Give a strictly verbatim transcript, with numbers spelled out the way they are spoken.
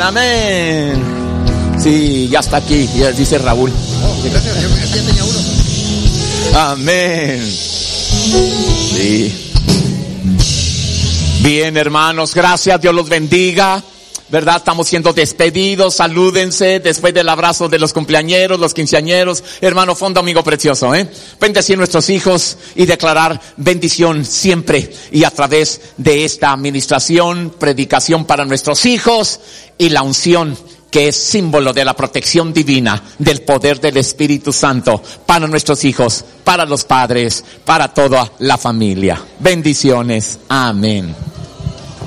amén. Sí, ya está aquí, ya dice Raúl. Oh, gracias, yo ya tenía uno. Amén. Sí. Bien, hermanos, gracias, Dios los bendiga. ¿Verdad? Estamos siendo despedidos, salúdense después del abrazo de los cumpleañeros, los quinceañeros. Hermano, fue un domingo precioso, ¿eh? Bendecir a nuestros hijos y declarar bendición siempre y a través de esta administración, predicación para nuestros hijos y la unción que es símbolo de la protección divina, del poder del Espíritu Santo para nuestros hijos, para los padres, para toda la familia. Bendiciones. Amén.